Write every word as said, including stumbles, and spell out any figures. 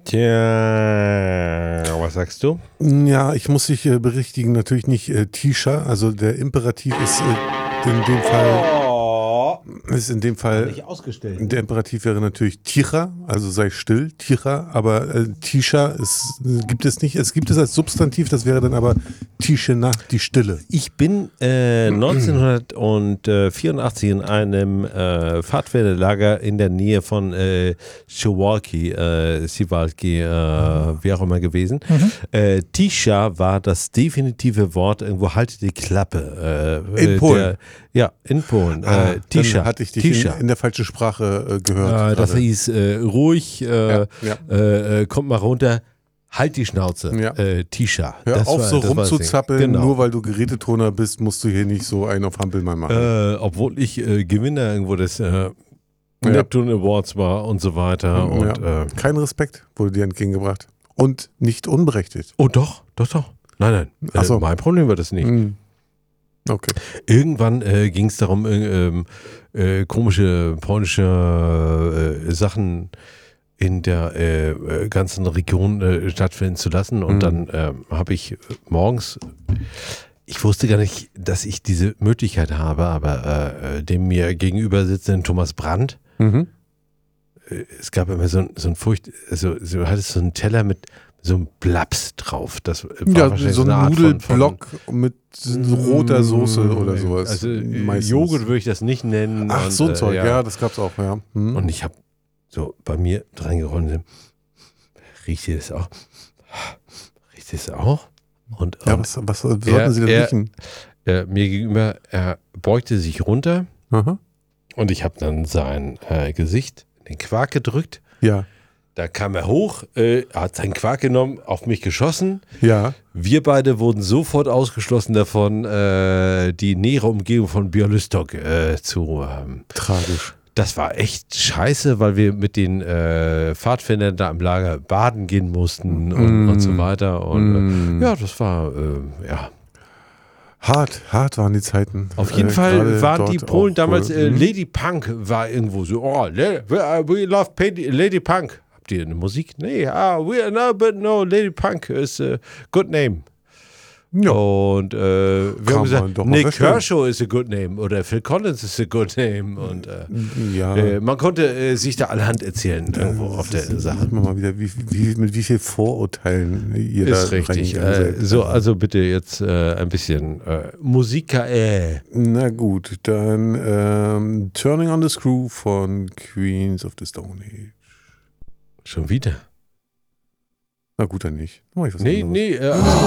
Tja, was sagst du? Ja, ich muss dich äh, berichtigen, natürlich nicht äh, Tisha, also der Imperativ ist äh, in dem Fall ist in dem Fall Nicht ausgestellt. der Imperativ wäre natürlich Ticha, also sei still, Ticha, aber äh, Tisha ist, gibt es nicht, es gibt es als Substantiv, das wäre dann aber Tishena, die Stille. Ich bin äh, neunzehnhundertvierundachtzig in einem äh, Pfadfinderlager in der Nähe von äh, Suwałki, äh, Suwałki, äh, wie auch immer gewesen. Mhm. Äh, Tisha war das definitive Wort, irgendwo halte die Klappe. Äh, in Polen. Der, ja, in Polen. Ah, äh, Tisha. hatte ich dich Tisha. in, in der falschen Sprache äh, gehört. Äh, das hieß äh, ruhig, äh, ja, ja. Äh, kommt mal runter, halt die Schnauze, ja. äh, Tisha. Hör das auf war, so das rumzuzappeln, genau. Nur weil du Gerätetoner bist, musst du hier nicht so einen auf Hampelmann machen. Äh, obwohl ich äh, Gewinner irgendwo des äh, Neptune ja. Awards war und so weiter. Ja. Und, äh, Kein Respekt wurde dir entgegengebracht. Und nicht unberechtigt. Oh doch, doch, doch. Nein, nein. Ach so. Äh, mein Problem war das nicht. Mhm. Okay. Irgendwann äh, ging es darum, äh, äh, komische polnische äh, Sachen in der äh, ganzen Region äh, stattfinden zu lassen. Und mhm. dann äh, habe ich morgens, ich wusste gar nicht, dass ich diese Möglichkeit habe, aber äh, dem mir gegenüber sitzenden Thomas Brandt, mhm. äh, es gab immer so, so ein Furcht, also so hattest so einen Teller mit so ein Blaps drauf. Das war ja, wahrscheinlich so ein Nudelblock mit von, roter Soße oder sowas. Also meistens. Joghurt würde ich das nicht nennen. Ach, und, so ein Zeug, äh, ja. ja, das gab's auch, ja. Hm. Und ich habe so bei mir reingeräumt, riecht ihr das auch? Riecht ihr das auch? Und, ja, und was, was sollten er, Sie denn er, riechen? Er, mir gegenüber, er beugte sich runter. Aha. Und ich habe dann sein äh, Gesicht in den Quark gedrückt. Ja. Da kam er hoch, äh, hat seinen Quark genommen, auf mich geschossen. Ja. Wir beide wurden sofort ausgeschlossen davon, äh, die nähere Umgebung von Bialystok äh, zu ähm, Tragisch. Das war echt scheiße, weil wir mit den äh, Pfadfindern da im Lager baden gehen mussten und, mm. und so weiter. Und mm. äh, ja, das war, äh, ja. Hart, hart waren die Zeiten. Auf jeden äh, Fall waren die Polen damals, äh, hm? Lady Punk war irgendwo so, oh, we love Lady Punk. Habt ihr eine Musik? Nee, ah, we, no, but no, Lady Punk is a good name. Ja. Und äh, wir Kann haben gesagt, Nick verstehen. Kershaw is a good name oder Phil Collins is a good name. Und äh, ja. äh, man konnte äh, sich da allerhand erzählen irgendwo das auf der ist, Sache. Mal wieder, wie, wie, mit wie viel Vorurteilen ihr ist da richtig. Äh, so, also bitte jetzt äh, ein bisschen äh, Musika. Äh. Na gut, dann ähm, Turning on the Screw von Queens of the Stone Age. Schon wieder? Na gut, dann nicht. Oh, ich nee, nee. Äh,